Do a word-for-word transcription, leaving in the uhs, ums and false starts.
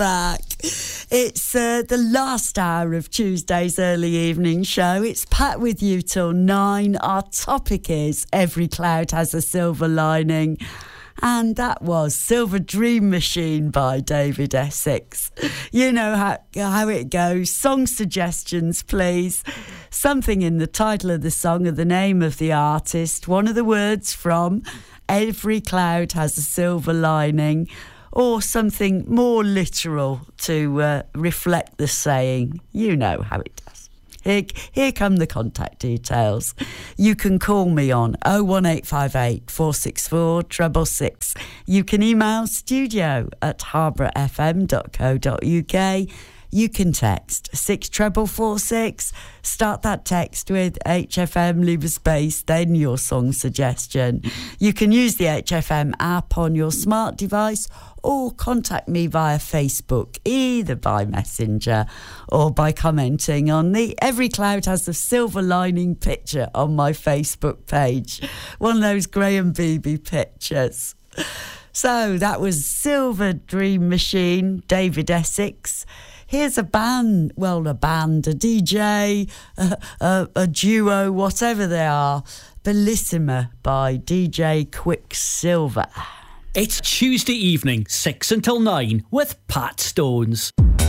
back. It's uh, the last hour of Tuesday's early evening show. It's Pat with you till nine. Our topic is Every Cloud Has a Silver Lining. And that was Silver Dream Machine by David Essex. You know how, how it goes. Song suggestions, please. Something in the title of the song or the name of the artist. One of the words from Every Cloud Has a Silver Lining. Or something more literal to uh, reflect the saying. You know how it does. Here, here come the contact details. You can call me on oh one eight five eight, four six four, six six six. You can email studio at harborough f m dot co dot u k. You can text six four four six. Start that text with H F M, leave a space, then your song suggestion. You can use the H F M app on your smart device or contact me via Facebook, either by Messenger or by commenting on the Every Cloud Has a Silver Lining picture on my Facebook page. One of those Graham Beebe pictures. So that was Silver Dream Machine, David Essex. Here's a band, well, a band, a D J, a, a, a duo, whatever they are. Bellissima by D J Quicksilver. It's Tuesday evening, six until nine, with Pat Stones.